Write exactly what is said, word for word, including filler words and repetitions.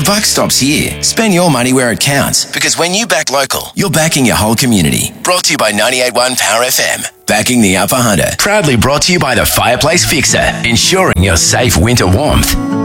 the buck stops here. Spend your money where it counts, because when you back local, you're backing your whole community. Brought to you by ninety-eight point one Power F M. Backing the Upper Hunter. Proudly brought to you by the Fireplace Fixer, ensuring your safe winter warmth.